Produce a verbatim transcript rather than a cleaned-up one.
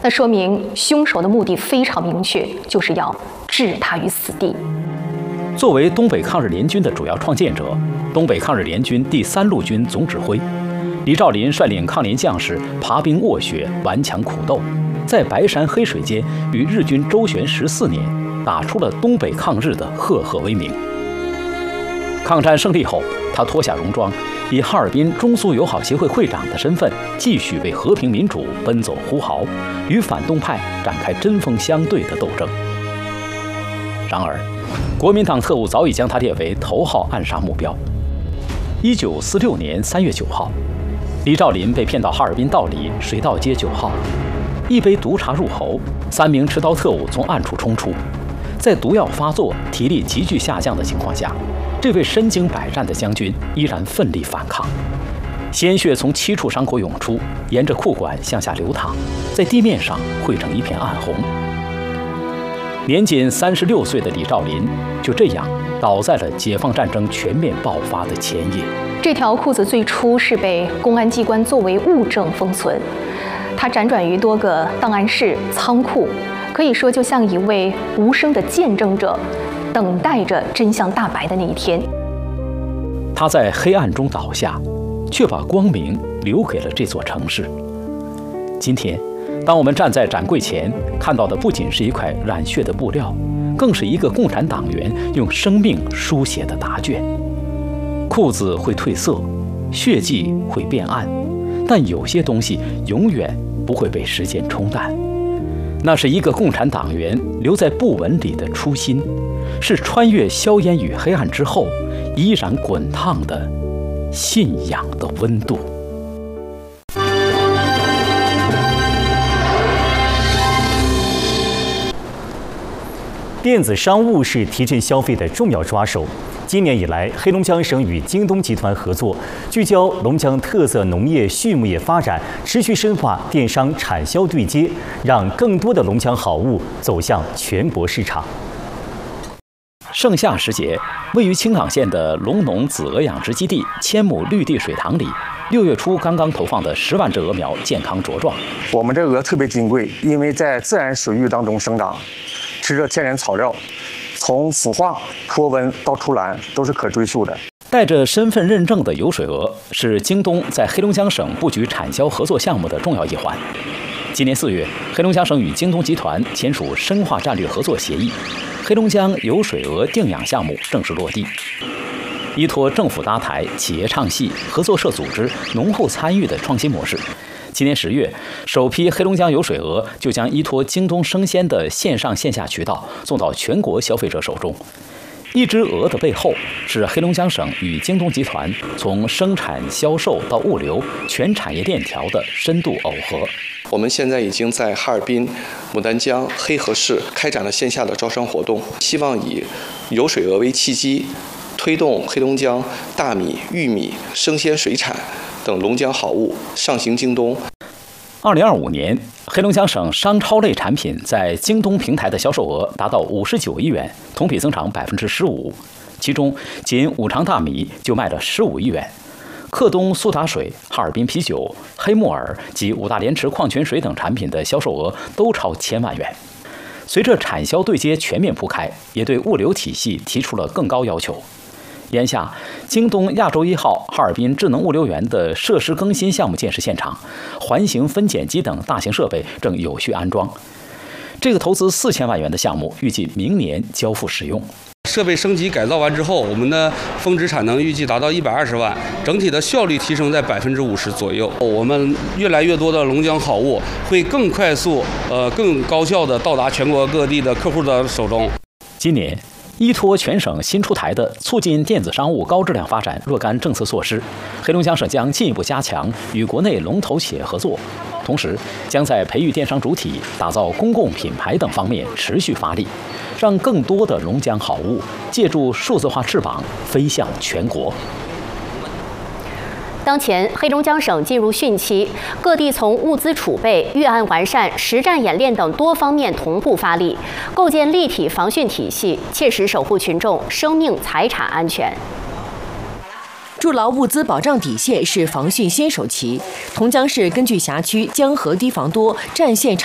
那说明凶手的目的非常明确，就是要置他于死地。 作为东北抗日联军的主要创建者，东北抗日联军第三路军总指挥李兆麟率领抗联将士爬冰卧雪，顽强苦斗，在白山黑水间与日军周旋十四年，打出了东北抗日的赫赫威名。抗战胜利后，他脱下戎装，以哈尔滨中苏友好协会会长的身份，继续为和平民主奔走呼号，与反动派展开针锋相对的斗争。然而，国民党特务早已将他列为头号暗杀目标。一九四六年三月九号，李兆麟被骗到哈尔滨道里水道街九号，一杯毒茶入喉，三名持刀特务从暗处冲出，在毒药发作、体力急剧下降的情况下，这位身经百战的将军依然奋力反抗，鲜血从七处伤口涌出，沿着裤管向下流淌，在地面上汇成一片暗红。年仅三十六岁的李兆麟就这样倒在了解放战争全面爆发的前夜。 这条裤子最初是被公安机关作为物证封存，它辗转于多个档案室、仓库，可以说就像一位无声的见证者，等待着真相大白的那一天。 他在黑暗中倒下，却把光明留给了这座城市。今天，当我们站在展柜前，看到的不仅是一块染血的布料，更是一个共产党员用生命书写的答卷。裤子会褪色，血迹会变暗，但有些东西永远不会被时间冲淡。那是一个共产党员留在布纹里的初心，是穿越硝烟与黑暗之后依然滚烫的信仰的温度。 电子商务是提振消费的重要抓手。今年以来，黑龙江省与京东集团合作，聚焦龙江特色农业、畜牧业发展，持续深化电商产销对接，让更多的龙江好物走向全国市场。 盛夏时节，位于青冈县的龙农子鹅养殖基地千亩绿地水塘里，六月初刚刚投放的十万只鹅苗健康茁壮。 我们这鹅特别金贵，因为在自然水域当中生长，吃着天然草料，从孵化、脱温到出栏都是可追溯的。 带着身份认证的有水鹅是京东在黑龙江省布局产销合作项目的重要一环。今年四月，黑龙江省与京东集团签署深化战略合作协议，黑龙江有水鹅定养项目正式落地。依托政府搭台、企业唱戏、合作社组织浓厚参与的创新模式，今年十月，首批黑龙江有水鹅就将依托京东生鲜的线上线下渠道送到全国消费者手中。一只鹅的背后，是黑龙江省与京东集团从生产、销售到物流全产业链条的深度耦合。 我们现在已经在哈尔滨、牡丹江、黑河市开展了线下的招商活动，希望以有水鹅为契机，推动黑龙江大米、玉米、生鲜水产等龙江好物上行京东。 二零二五年，黑龙江省商超类产品在京东平台的销售额达到五十九亿元，同比增长百分之十五。其中，仅五常大米就卖了十五亿元，克东苏打水、哈尔滨啤酒、黑木耳及五大连池矿泉水等产品的销售额都超千万元。随着产销对接全面铺开，也对物流体系提出了更高要求。眼下，京东亚洲一号哈尔滨智能物流园的设施更新项目建设现场，环形分拣机等大型设备正有序安装。这个投资四千万元的项目，预计明年交付使用。 设备升级改造完之后，我们的峰值产能预计达到一百二十万，整体的效率提升在百分之五十左右。我们越来越多的龙江好物会更快速、呃更高效地到达全国各地的客户的手中。 今年，依托全省新出台的促进电子商务高质量发展若干政策措施，黑龙江省将进一步加强与国内龙头企业合作，同时将在培育电商主体、打造公共品牌等方面持续发力，让更多的龙江好物借助数字化翅膀飞向全国。 当前，黑龙江省进入汛期，各地从物资储备、预案完善、实战演练等多方面同步发力，构建立体防汛体系，切实守护群众生命财产安全。 筑牢物资保障底线是防汛先手棋。同江市根据辖区江河堤防多、战线长